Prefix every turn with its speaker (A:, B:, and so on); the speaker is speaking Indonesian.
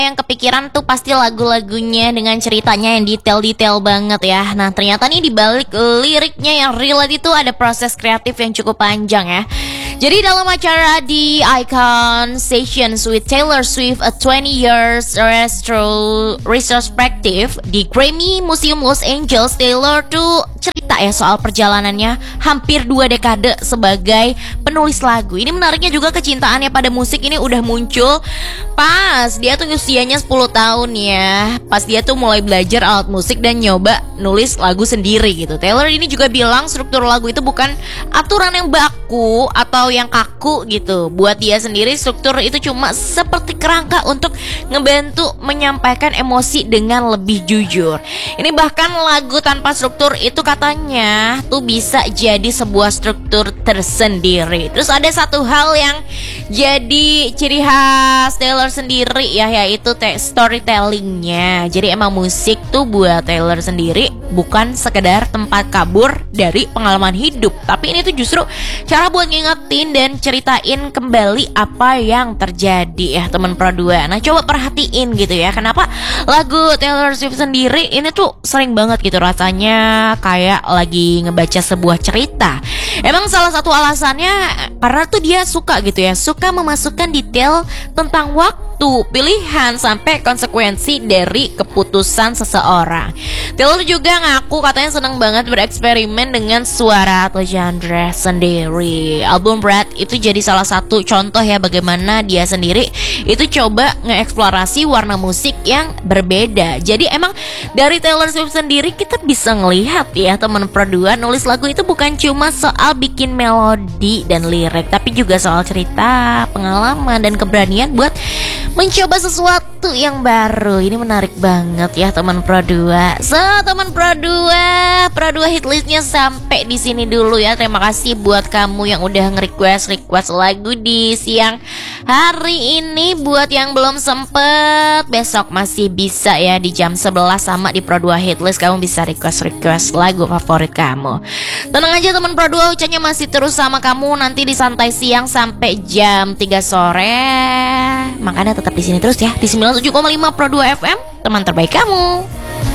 A: yang kepikiran tuh pasti lagu-lagunya dengan ceritanya yang detail-detail banget ya. Nah ternyata nih dibalik liriknya yang relate itu ada proses kreatif yang cukup panjang ya. Jadi dalam acara di Icon Sessions with Taylor Swift a 20 years retrospective di Grammy Museum Los Angeles, Taylor tuh cerita ya soal perjalanannya hampir 2 dekade sebagai penulis lagu. Ini menariknya juga kecintaannya pada musik ini udah muncul pas dia tuh usianya 10 tahun ya. Pas dia tuh mulai belajar alat musik dan nyoba nulis lagu sendiri gitu. Taylor ini juga bilang struktur lagu itu bukan aturan yang baku atau yang kaku gitu. Buat dia sendiri struktur itu cuma seperti kerangka untuk ngebantu menyampaikan emosi dengan lebih jujur. Ini bahkan lagu tanpa struktur itu katanya tuh bisa jadi sebuah struktur tersendiri. Terus ada satu hal yang jadi ciri khas Taylor sendiri ya, yaitu storytellingnya. Jadi emang musik tuh buat Taylor sendiri bukan sekedar tempat kabur dari pengalaman hidup, tapi ini tuh justru cara buat ngingetin dan ceritain kembali apa yang terjadi ya teman Pro 2. Nah coba perhatiin gitu ya, kenapa lagu Taylor Swift sendiri ini tuh sering banget gitu rasanya kayak lagi ngebaca sebuah cerita. Emang salah satu alasannya karena tuh dia suka gitu ya, suka memasukkan detail tentang waktu, pilihan, sampai konsekuensi dari keputusan seseorang. Taylor juga ngaku katanya senang banget bereksperimen dengan suara atau genre sendiri. Album Brad itu jadi salah satu contoh ya bagaimana dia sendiri itu coba ngeeksplorasi warna musik yang berbeda. Jadi emang dari Taylor Swift sendiri kita bisa ngelihat ya teman Pro 2, nulis lagu itu bukan cuma soal bikin melodi dan lirik, tapi juga soal cerita, pengalaman, dan keberanian buat mencoba sesuatu yang baru. Ini menarik banget ya teman Pro 2. So teman Pro 2 hitlistnya sampai di sini dulu ya. Terima kasih buat kamu yang udah nge-request lagu di siang hari ini. Buat yang belum sempet, besok masih bisa ya di jam 11 sama di Pro 2 Hitlist. Kamu bisa request lagu favorit kamu. Tenang aja teman Pro 2, ucapnya masih terus sama kamu nanti di Santai Siang sampai jam 3 sore. Makanya tetap di sini terus ya di 97,5 Pro 2 FM, teman terbaik kamu.